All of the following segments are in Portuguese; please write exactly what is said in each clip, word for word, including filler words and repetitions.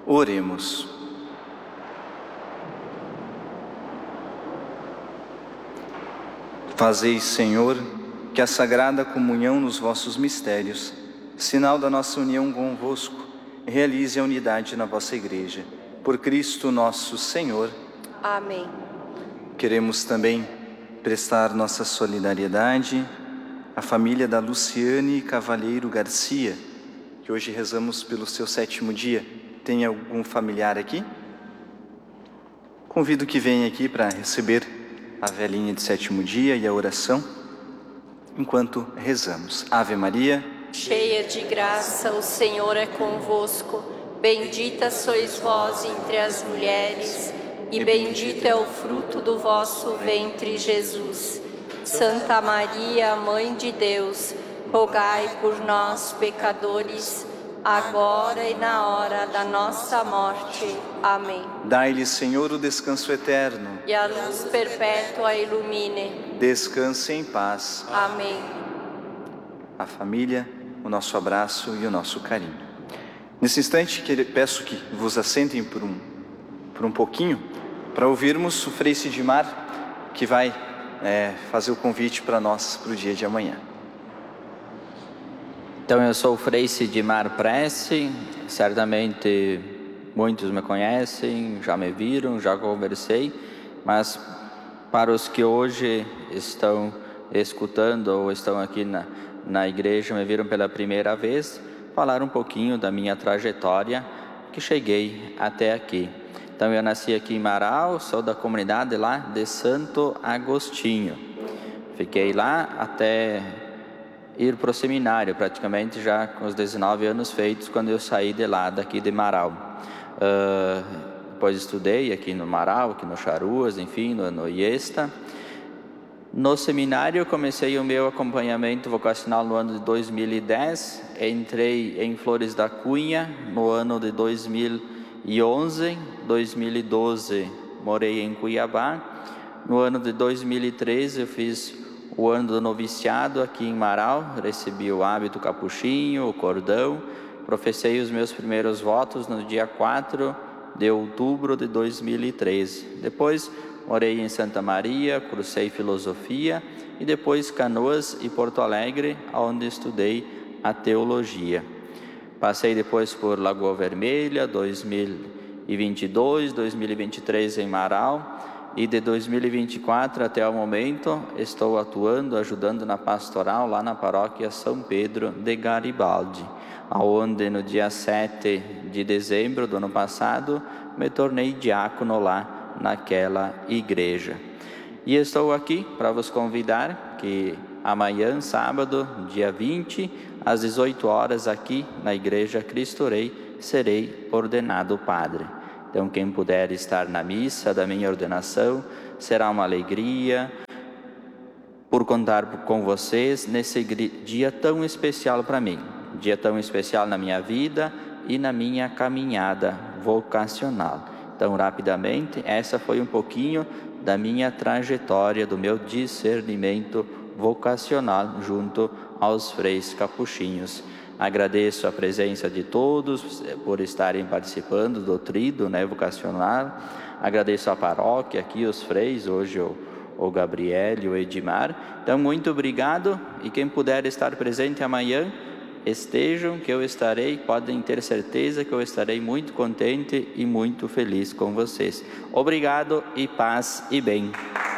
Oremos. Fazei, Senhor, que a sagrada comunhão nos vossos mistérios, sinal da nossa união convosco, realize a unidade na vossa Igreja. Por Cristo nosso Senhor. Amém. Queremos também prestar nossa solidariedade à família da Luciane Cavalheiro Garcia, que hoje rezamos pelo seu sétimo dia. Tem algum familiar aqui? Convido que venha aqui para receber a velhinha de sétimo dia e a oração, enquanto rezamos. Ave Maria, cheia de graça, o Senhor é convosco. Bendita sois vós entre as mulheres, e bendito é o fruto do vosso ventre, Jesus. Santa Maria, Mãe de Deus, rogai por nós, pecadores, agora e na hora da nossa morte. Amém. Dai-lhe, Senhor, o descanso eterno. E a luz perpétua ilumine. Descanse em paz. Amém. A família, o nosso abraço e o nosso carinho. Nesse instante, peço que vos assentem por um, por um pouquinho, para ouvirmos o Frei Sidmar, que vai é, fazer o convite para nós para o dia de amanhã. Então, eu sou o Frei Sidmar Prece, certamente muitos me conhecem, já me viram, já conversei, mas para os que hoje estão escutando ou estão aqui na, na igreja, me viram pela primeira vez, falar um pouquinho da minha trajetória, que cheguei até aqui. Então, eu nasci aqui em Marau, sou da comunidade lá de Santo Agostinho. Fiquei lá até ir para o seminário, praticamente já com os dezenove anos feitos, quando eu saí de lá, daqui de Marau. Uh, depois estudei aqui no Marau, aqui no Charuas, enfim, no, no Iesta. No seminário, eu comecei o meu acompanhamento vocacional no ano de dois mil e dez, entrei em Flores da Cunha no ano de dois mil e onze, dois mil e doze morei em Cuiabá, no ano de dois mil e treze eu fiz o ano do noviciado aqui em Marau, recebi o hábito capuchinho, o cordão, professei os meus primeiros votos no dia quatro de outubro de dois mil e treze. Depois morei em Santa Maria, cursei filosofia e depois Canoas e Porto Alegre, onde estudei a teologia. Passei depois por Lagoa Vermelha, dois mil e vinte e dois, dois mil e vinte e três em Marau, e de dois mil e vinte e quatro até o momento estou atuando, ajudando na pastoral lá na paróquia São Pedro de Garibaldi, aonde no dia sete de dezembro do ano passado me tornei diácono lá naquela igreja. E estou aqui para vos convidar que amanhã, sábado, dia vinte, às dezoito horas, aqui na Igreja Cristo Rei, serei ordenado padre. Então, quem puder estar na missa da minha ordenação, será uma alegria por contar com vocês nesse dia tão especial para mim, dia tão especial na minha vida e na minha caminhada vocacional. Então, rapidamente, essa foi um pouquinho da minha trajetória, do meu discernimento vocacional junto aos freis capuchinhos. Agradeço a presença de todos por estarem participando do tríduo, né, vocacional. Agradeço a paróquia aqui, os freis, hoje o, o Gabriel e o Edmar. Então, muito obrigado, e quem puder estar presente amanhã, estejam, que eu estarei, podem ter certeza que eu estarei muito contente e muito feliz com vocês. Obrigado e paz e bem.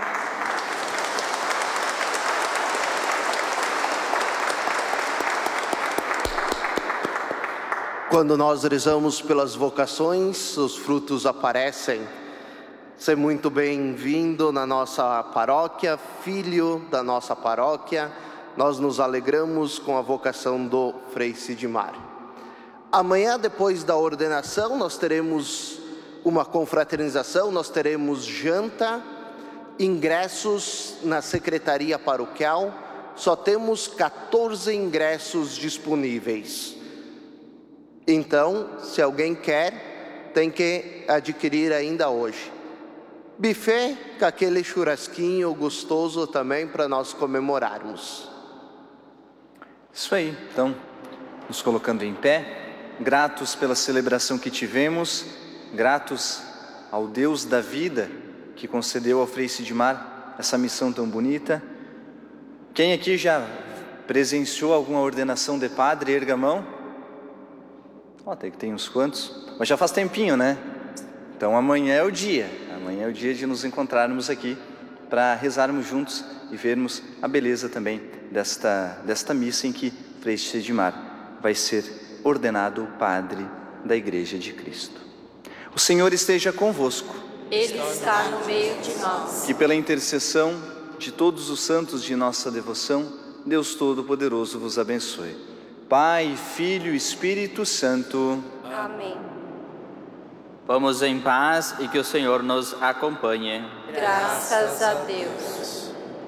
Quando nós rezamos pelas vocações, os frutos aparecem. Seja muito bem-vindo na nossa paróquia, filho da nossa paróquia. Nós nos alegramos com a vocação do Frei Sidmar. Amanhã, depois da ordenação, nós teremos uma confraternização, nós teremos janta, ingressos na secretaria paroquial. Só temos quatorze ingressos disponíveis. Então, se alguém quer, tem que adquirir ainda hoje. Buffet com aquele churrasquinho gostoso também para nós comemorarmos. Isso aí, então, nos colocando em pé, gratos pela celebração que tivemos, gratos ao Deus da vida que concedeu ao Frei Sidmar essa missão tão bonita. Quem aqui já presenciou alguma ordenação de padre? Erga a mão. Ó, até que tem uns quantos, mas já faz tempinho, né? Então amanhã é o dia, amanhã é o dia de nos encontrarmos aqui para rezarmos juntos e vermos a beleza também desta, desta missa em que Frei Sidmar vai ser ordenado padre da Igreja de Cristo. O Senhor esteja convosco. Ele está no meio de nós. Que pela intercessão de todos os santos de nossa devoção, Deus Todo-Poderoso vos abençoe. Pai, Filho e Espírito Santo. Amém. Vamos em paz e que o Senhor nos acompanhe. Graças a Deus.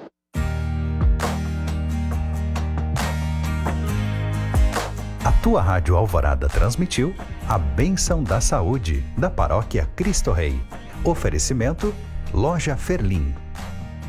A tua Rádio Alvorada transmitiu a Bênção da Saúde, da Paróquia Cristo Rei. Oferecimento, Loja Ferlim.